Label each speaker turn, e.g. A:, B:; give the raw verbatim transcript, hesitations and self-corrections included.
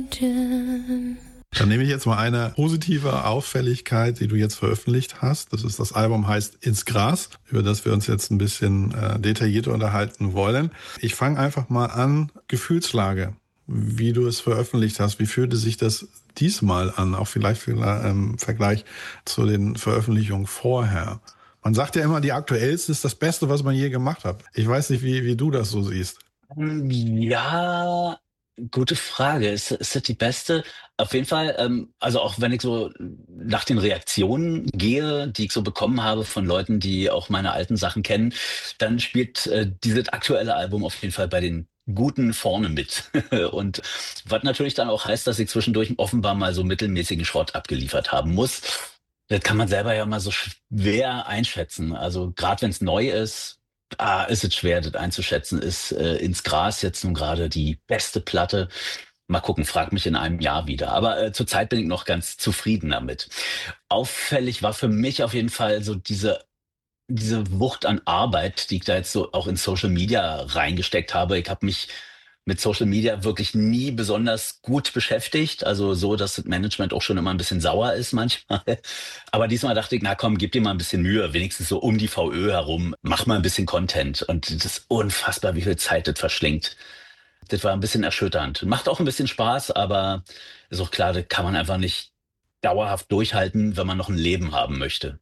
A: Dann nehme ich jetzt mal eine positive Auffälligkeit, die du jetzt veröffentlicht hast. Das ist, das Album heißt Ins Gras, über das wir uns jetzt ein bisschen äh, detaillierter unterhalten wollen. Ich fange einfach mal an, Gefühlslage, wie du es veröffentlicht hast. Wie fühlte sich das diesmal an, auch vielleicht im ähm, Vergleich zu den Veröffentlichungen vorher? Man sagt ja immer, die aktuellste ist das Beste, was man je gemacht hat. Ich weiß nicht, wie, wie du das so siehst.
B: Ähm, Ja, gute Frage. Ist, ist das die beste? Auf jeden Fall, ähm, also auch wenn ich so nach den Reaktionen gehe, die ich so bekommen habe von Leuten, die auch meine alten Sachen kennen, dann spielt äh, dieses aktuelle Album auf jeden Fall bei den Guten vorne mit. Und was natürlich dann auch heißt, dass ich zwischendurch offenbar mal so mittelmäßigen Schrott abgeliefert haben muss. Das kann man selber ja mal so schwer einschätzen. Also gerade wenn es neu ist, ah, ist es schwer, das einzuschätzen. Ist äh, Ins Gras jetzt nun gerade die beste Platte? Mal gucken, frag mich in einem Jahr wieder. Aber äh, zurzeit bin ich noch ganz zufrieden damit. Auffällig war für mich auf jeden Fall so diese diese Wucht an Arbeit, die ich da jetzt so auch in Social Media reingesteckt habe. Ich habe mich mit Social Media wirklich nie besonders gut beschäftigt. Also so, dass das Management auch schon immer ein bisschen sauer ist manchmal. Aber diesmal dachte ich, na komm, gib dir mal ein bisschen Mühe, wenigstens so um die V Ö herum. Mach mal ein bisschen Content. Und das ist unfassbar, wie viel Zeit das verschlingt. Das war ein bisschen erschütternd. Macht auch ein bisschen Spaß, aber ist auch klar, das kann man einfach nicht dauerhaft durchhalten, wenn man noch ein Leben haben möchte.